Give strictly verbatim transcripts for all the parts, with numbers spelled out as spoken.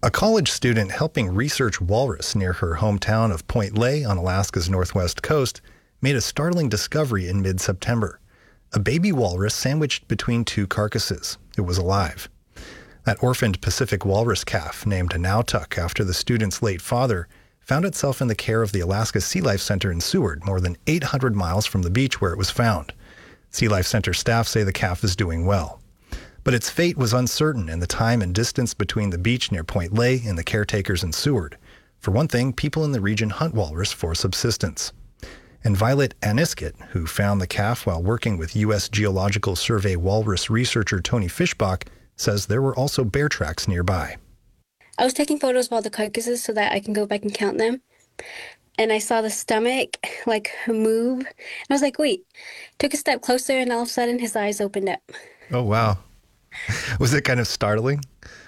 A college student helping research walrus near her hometown of Point Lay on Alaska's northwest coast made a startling discovery in mid-September. A baby walrus sandwiched between two carcasses. It was alive. That orphaned Pacific walrus calf, named Nautuk after the student's late father, found itself in the care of the Alaska Sea Life Center in Seward, more than eight hundred miles from the beach where it was found. Sea Life Center staff say the calf is doing well. But its fate was uncertain in the time and distance between the beach near Point Lay and the caretakers in Seward. For one thing, people in the region hunt walrus for subsistence. And Violet Aniskit, who found the calf while working with U S Geological Survey walrus researcher Tony Fischbach, says there were also bear tracks nearby. I was taking photos of all the carcasses so that I can go back and count them. And I saw the stomach like move. And I was like, wait. Took a step closer and all of a sudden his eyes opened up. Oh, wow. Was it kind of startling?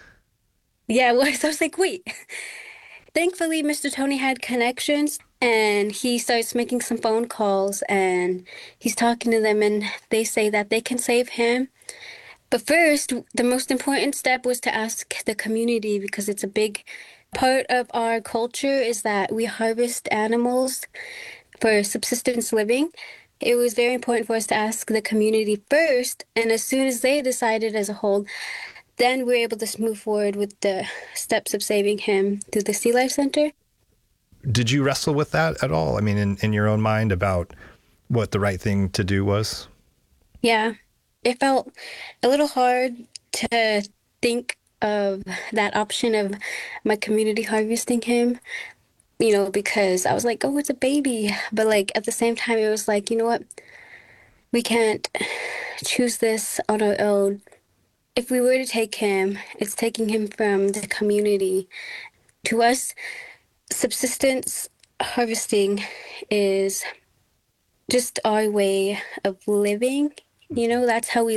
Yeah, it was. I was like, wait. Thankfully, Mister Tony had connections and he starts making some phone calls and he's talking to them and they say that they can save him. But first, the most important step was to ask the community, because it's a big part of our culture is that we harvest animals for subsistence living. It was very important for us to ask the community first, and as soon as they decided as a whole, then we were able to move forward with the steps of saving him through the Sea Life Center. Did you wrestle with that at all? I mean, in, in your own mind about what the right thing to do was? Yeah. It felt a little hard to think of that option of my community harvesting him, you know, because I was like, oh, it's a baby. But like at the same time, it was like, you know what? We can't choose this on our own. If we were to take him, it's taking him from the community. To us, subsistence harvesting is just our way of living. You know, that's how we